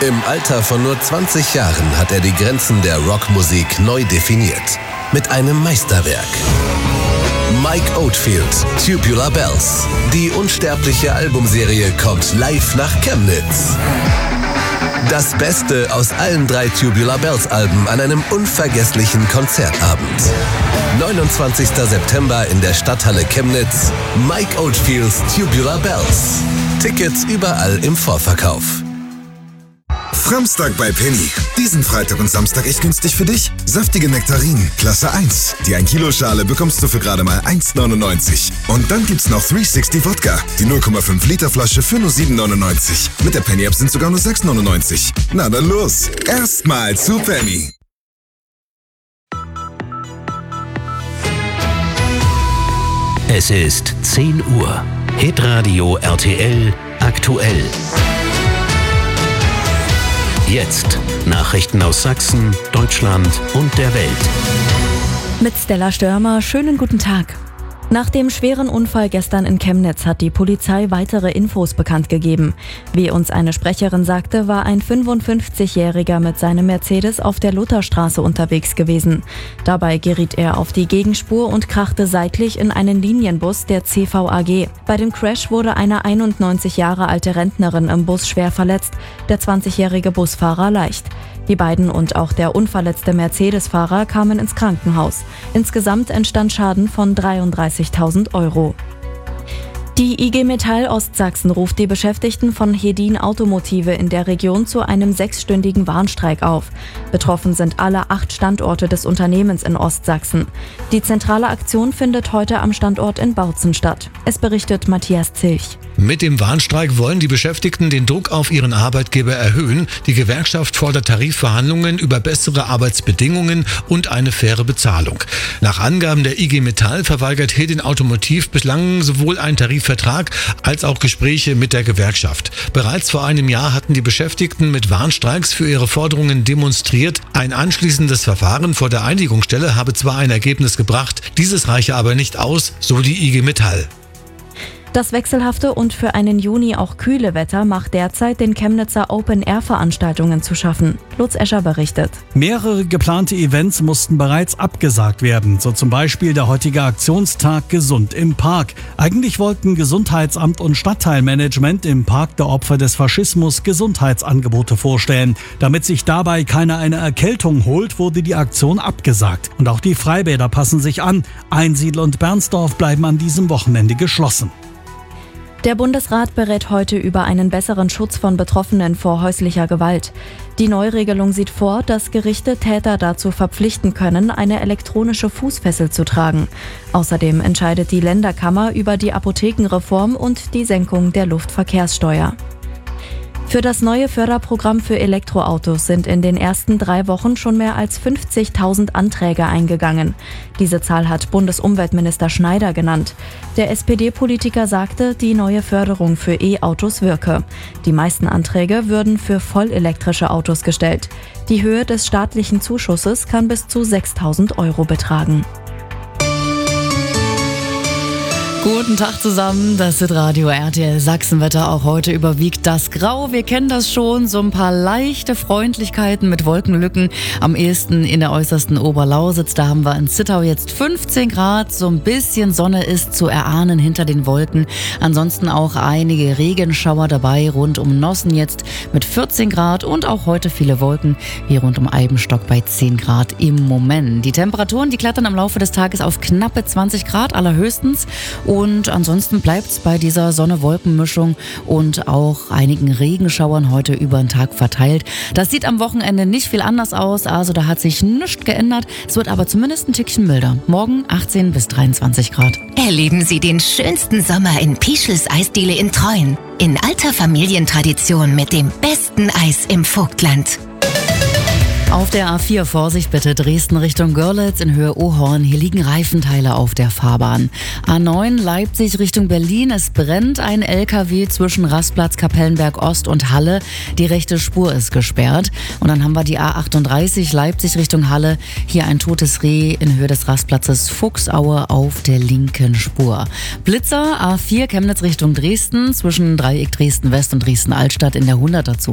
Im Alter von nur 20 Jahren hat er die Grenzen der Rockmusik neu definiert. Mit einem Meisterwerk. Mike Oldfield, Tubular Bells. Die unsterbliche Albumserie kommt live nach Chemnitz. Das Beste aus allen 3 Tubular Bells Alben an einem unvergesslichen Konzertabend. 29. September in der Stadthalle Chemnitz. Mike Oldfields Tubular Bells. Tickets überall im Vorverkauf. Framstag bei Penny. Diesen Freitag und Samstag echt günstig für dich. Saftige Nektarinen, Klasse 1. Die 1 Kilo Schale bekommst du für gerade mal 1,99. Und dann gibt's noch 360 Wodka. Die 0,5 Liter Flasche für nur 7,99. Mit der Penny App sind sogar nur 6,99. Na dann los. Erstmal zu Penny. Es ist 10 Uhr. Hitradio RTL aktuell. Jetzt Nachrichten aus Sachsen, Deutschland und der Welt. Mit Stella Störmer, schönen guten Tag. Nach dem schweren Unfall gestern in Chemnitz hat die Polizei weitere Infos bekannt gegeben. Wie uns eine Sprecherin sagte, war ein 55-Jähriger mit seinem Mercedes auf der Lutherstraße unterwegs gewesen. Dabei geriet er auf die Gegenspur und krachte seitlich in einen Linienbus der CVAG. Bei dem Crash wurde eine 91 Jahre alte Rentnerin im Bus schwer verletzt, der 20-jährige Busfahrer leicht. Die beiden und auch der unverletzte Mercedes-Fahrer kamen ins Krankenhaus. Insgesamt entstand Schaden von 33.000 Euro. Die IG Metall Ostsachsen ruft die Beschäftigten von Hedin Automotive in der Region zu einem 6-stündigen Warnstreik auf. Betroffen sind alle 8 Standorte des Unternehmens in Ostsachsen. Die zentrale Aktion findet heute am Standort in Bautzen statt. Es berichtet Matthias Zilch. Mit dem Warnstreik wollen die Beschäftigten den Druck auf ihren Arbeitgeber erhöhen. Die Gewerkschaft fordert Tarifverhandlungen über bessere Arbeitsbedingungen und eine faire Bezahlung. Nach Angaben der IG Metall verweigert Hedin Automotiv bislang sowohl einen Tarifvertrag als auch Gespräche mit der Gewerkschaft. Bereits vor einem Jahr hatten die Beschäftigten mit Warnstreiks für ihre Forderungen demonstriert. Ein anschließendes Verfahren vor der Einigungsstelle habe zwar ein Ergebnis gebracht, dieses reiche aber nicht aus, so die IG Metall. Das wechselhafte und für einen Juni auch kühle Wetter macht derzeit den Chemnitzer Open-Air-Veranstaltungen zu schaffen. Lutz Escher berichtet. Mehrere geplante Events mussten bereits abgesagt werden, so zum Beispiel der heutige Aktionstag Gesund im Park. Eigentlich wollten Gesundheitsamt und Stadtteilmanagement im Park der Opfer des Faschismus Gesundheitsangebote vorstellen. Damit sich dabei keiner eine Erkältung holt, wurde die Aktion abgesagt. Und auch die Freibäder passen sich an. Einsiedl und Bernsdorf bleiben an diesem Wochenende geschlossen. Der Bundesrat berät heute über einen besseren Schutz von Betroffenen vor häuslicher Gewalt. Die Neuregelung sieht vor, dass Gerichte Täter dazu verpflichten können, eine elektronische Fußfessel zu tragen. Außerdem entscheidet die Länderkammer über die Apothekenreform und die Senkung der Luftverkehrssteuer. Für das neue Förderprogramm für Elektroautos sind in den ersten 3 Wochen schon mehr als 50.000 Anträge eingegangen. Diese Zahl hat Bundesumweltminister Schneider genannt. Der SPD-Politiker sagte, die neue Förderung für E-Autos wirke. Die meisten Anträge würden für vollelektrische Autos gestellt. Die Höhe des staatlichen Zuschusses kann bis zu 6.000 Euro betragen. Guten Tag zusammen, das ist Radio RTL Sachsenwetter. Auch heute überwiegt das Grau. Wir kennen das schon, so ein paar leichte Freundlichkeiten mit Wolkenlücken. Am ehesten in der äußersten Oberlausitz, da haben wir in Zittau jetzt 15 Grad. So ein bisschen Sonne ist zu erahnen hinter den Wolken. Ansonsten auch einige Regenschauer dabei rund um Nossen jetzt mit 14 Grad und auch heute viele Wolken, wie rund um Eibenstock bei 10 Grad im Moment. Die Temperaturen, die klettern im Laufe des Tages auf knappe 20 Grad allerhöchstens. Und ansonsten bleibt es bei dieser Sonne-Wolken-Mischung und auch einigen Regenschauern heute über den Tag verteilt. Das sieht am Wochenende nicht viel anders aus, also da hat sich nichts geändert. Es wird aber zumindest ein Tickchen milder. Morgen 18 bis 23 Grad. Erleben Sie den schönsten Sommer in Pischels Eisdiele in Treuen. In alter Familientradition mit dem besten Eis im Vogtland. Auf der A4 Vorsicht bitte, Dresden Richtung Görlitz in Höhe Ohorn. Hier liegen Reifenteile auf der Fahrbahn. A9 Leipzig Richtung Berlin. Es brennt ein LKW zwischen Rastplatz Kapellenberg Ost und Halle. Die rechte Spur ist gesperrt. Und dann haben wir die A38 Leipzig Richtung Halle. Hier ein totes Reh in Höhe des Rastplatzes Fuchsaue auf der linken Spur. Blitzer A4 Chemnitz Richtung Dresden zwischen Dreieck Dresden West und Dresden Altstadt in der 100er Zone.